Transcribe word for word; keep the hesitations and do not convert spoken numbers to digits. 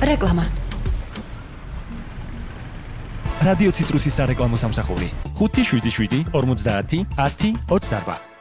რეკლამა. რადიო ციტრუსის სარეკლამო სამსახური ხუთი შვიდი შვიდი ორმოცდაათი ათი ოცდაარბა.